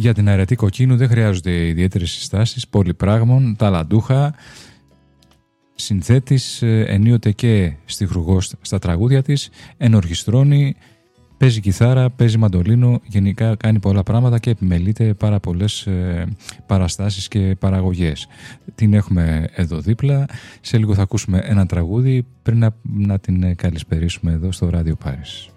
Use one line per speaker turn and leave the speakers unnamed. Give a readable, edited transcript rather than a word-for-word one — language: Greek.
Για την Αρετή Κοκκίνου δεν χρειάζονται ιδιαίτερες συστάσεις, πολυπράγμων, ταλαντούχα, συνθέτης, ενίοτε και στιχουργός στα τραγούδια της, ενορχιστρώνει, παίζει κιθάρα, παίζει μαντολίνο, γενικά κάνει πολλά πράγματα και επιμελείται πάρα πολλές παραστάσεις και παραγωγές. Την έχουμε εδώ δίπλα, σε λίγο θα ακούσουμε ένα τραγούδι πριν να την καλησπερίσουμε εδώ στο Radio Paris.